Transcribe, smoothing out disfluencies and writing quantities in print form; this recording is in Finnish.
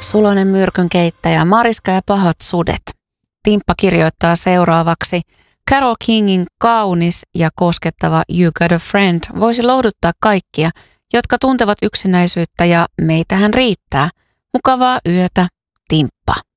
suloinen myrkynkeittäjä, Mariska ja pahat sudet. Timppa kirjoittaa seuraavaksi: Carole Kingin kaunis ja koskettava You Got a Friend voisi lohduttaa kaikkia, jotka tuntevat yksinäisyyttä, ja meitähän riittää. Mukavaa yötä, Timppa.